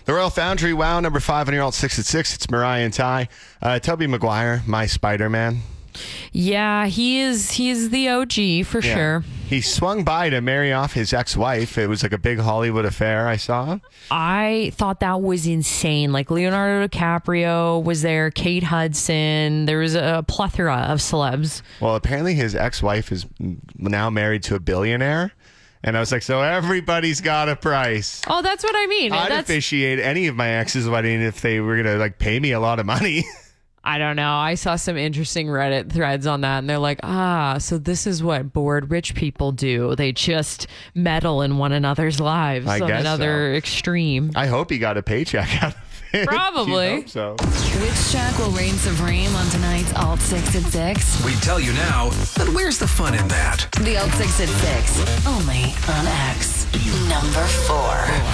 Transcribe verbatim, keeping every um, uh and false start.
The Royal Foundry, wow, number five on your alt six at six. It's Mariah and Ty. Uh, Tobey Maguire, my Spider-Man. Yeah, he is. He's the O G for Yeah. sure. He swung by to marry off his ex-wife. It was like a big Hollywood affair, I saw. I thought that was insane. Like Leonardo DiCaprio was there, Kate Hudson. There was a plethora of celebs. Well, apparently his ex-wife is now married to a billionaire. And I was like, so everybody's got a price. Oh, that's what I mean. I'd That's, officiate any of my ex's wedding if they were going to like pay me a lot of money. I don't know. I saw some interesting Reddit threads on that, and they're like, ah, so this is what bored rich people do. They just meddle in one another's lives I on guess another so. extreme. I hope he got a paycheck out of it. Probably. You hope so. Which track will reign supreme on tonight's Alt six at six? We tell you now, but where's the fun in that? The Alt six at six, only on X. Number four.